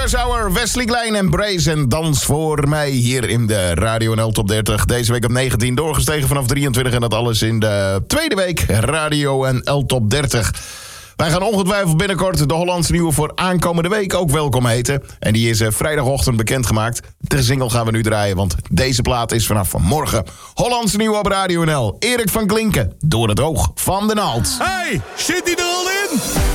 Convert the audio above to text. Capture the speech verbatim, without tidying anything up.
Hour, Wesley Klein en Brace en Dans voor mij hier in de Radio N L Top dertig. Deze week op negentien, doorgestegen vanaf drieëntwintig en dat alles in de tweede week Radio N L Top dertig. Wij gaan ongetwijfeld binnenkort de Hollandse Nieuwe voor aankomende week ook welkom heten. En die is uh, vrijdagochtend bekendgemaakt. De single gaan we nu draaien, want deze plaat is vanaf vanmorgen Hollandse Nieuwe op Radio N L. Erik van Klinken, Door het oog van de naald. Hey, zit hij er al in?